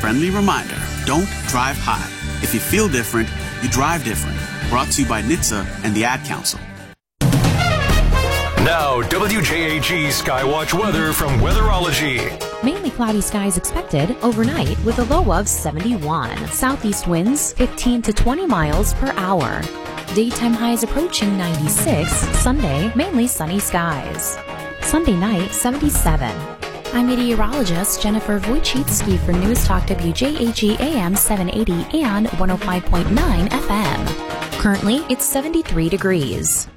friendly reminder, don't drive high. If you feel different, you drive different. Brought to you by NHTSA and the Ad Council. Now, WJAG Skywatch weather from Weatherology. Mainly cloudy skies expected overnight with a low of 71. Southeast winds 15 to 20 miles per hour. Daytime highs approaching 96. Sunday, mainly sunny skies. Sunday night, 77. I'm meteorologist Jennifer Wojcicki for News Talk WJAG AM 780 and 105.9 FM. Currently, it's 73 degrees.